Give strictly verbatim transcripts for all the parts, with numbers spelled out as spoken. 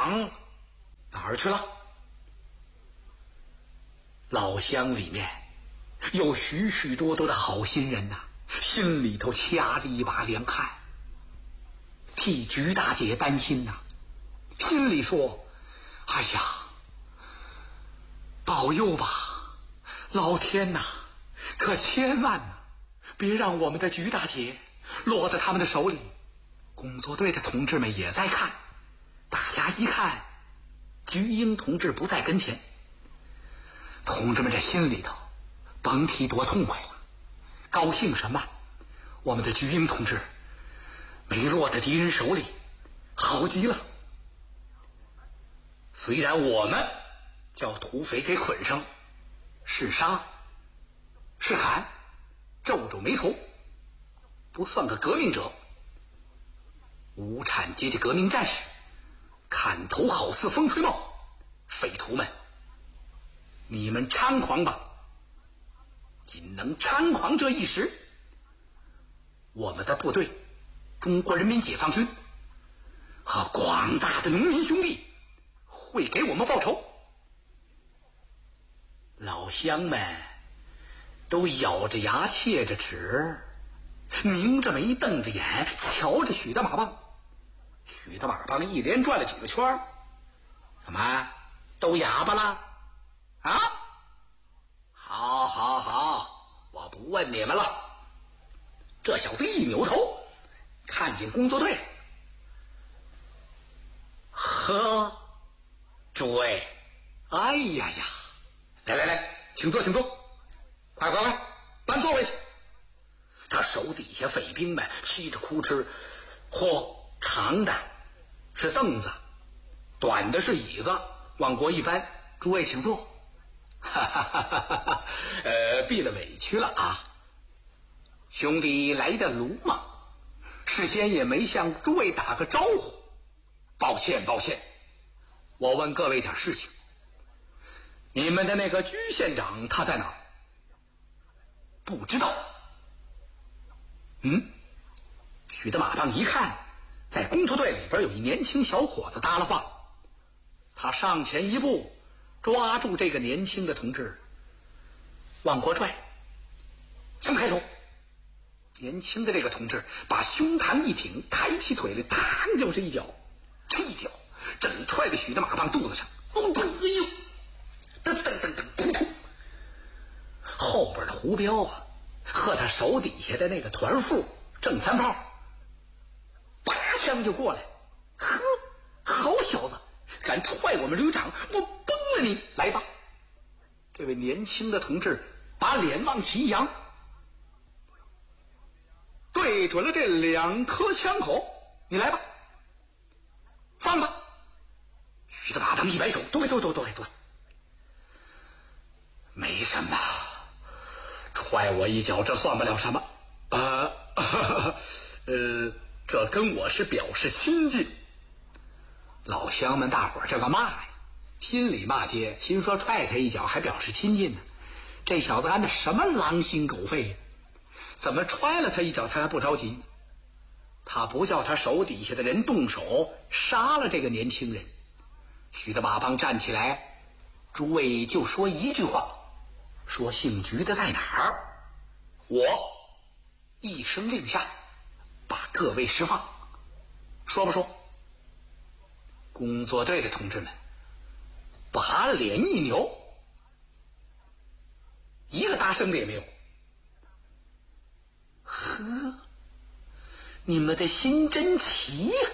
长哪儿去了？老乡里面有许许多多的好心人呐、啊，心里头掐着一把凉汗，替菊大姐担心呐、啊，心里说：哎呀，保佑吧，老天呐，可千万呐，别让我们的菊大姐落到他们的手里。工作队的同志们也在看，大家一看菊英同志不在跟前，同志们这心里头甭提多痛快了，高兴什么？我们的菊英同志没落在敌人手里，好极了。虽然我们叫土匪给捆上，是杀是砍，皱皱眉头，不算个革命者。无产阶级革命战士，砍头好似风吹帽，匪徒们，你们猖狂吧！仅能猖狂这一时，我们的部队中国人民解放军和广大的农民兄弟会给我们报仇。老乡们都咬着牙切着齿，拧着眉瞪着眼瞧着许大马棒。许大马棒一连转了几个圈，怎么都哑巴了啊？好好好，我不问你们了。这小子一扭头看见工作队，呵，诸位，哎呀呀，来来来，请坐请坐，快快快搬座位去。他手底下匪兵们嘁哧哭哧，嚯，长的是凳子，短的是椅子，往过一搬，诸位请坐。哈哈哈哈哈！呃，避了委屈了啊，兄弟来的鲁莽，事先也没向诸位打个招呼，抱歉抱歉。我问各位点事情，你们的那个居县长他在哪儿？不知道。嗯，许大马棒一看，在工作队里边有一年轻小伙子搭了话，他上前一步，抓住这个年轻的同志，往过拽，松开手。年轻的这个同志把胸膛一挺，抬起腿来，嘡就是一脚，这一脚正踹在许大马棒肚子上，哦砰！哎呦，噔噔噔噔，扑通！后边的胡彪啊，和他手底下的那个团副郑三炮，拔枪就过来，呵，好小子，敢踹我们旅长，我崩了你！来吧！这位年轻的同志把脸往起一扬，对准了这两颗枪口，你来吧，放吧！许大马棒一摆手，都给都都都给都给，没什么，踹我一脚，这算不了什么。呃，呃，这跟我是表示亲近。老乡们大伙儿这个骂呀，心里骂街，心说踹他一脚还表示亲近呢。这小子安的什么狼心狗肺呀？怎么踹了他一脚他还不着急呢？他不叫他手底下的人动手杀了这个年轻人。许大马棒站起来，诸位就说一句话，说姓菊的在哪儿？我一声令下，把各位释放，说不说？工作队的同志们把脸一扭，一个大声的也没有。呵，你们的心真齐呀！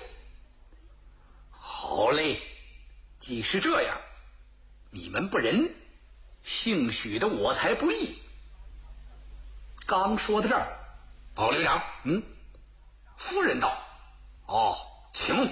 好嘞，既是这样，你们不仁，姓许的我才不义。刚说到这儿，保旅长，嗯，夫人道：“哦，请。”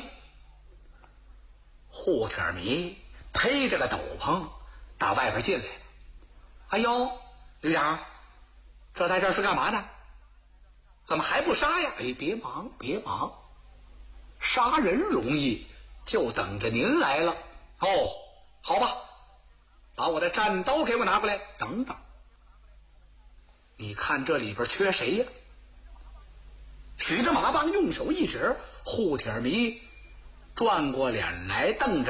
户铁迷披着个斗篷打外边进来了。哎呦，旅长，这在这是干嘛呢？怎么还不杀呀？哎，别忙别忙，杀人容易，就等着您来了。哦，好吧，把我的战刀给我拿过来。等等，你看这里边缺谁呀？许大马棒用手一指，户铁迷转过脸来瞪着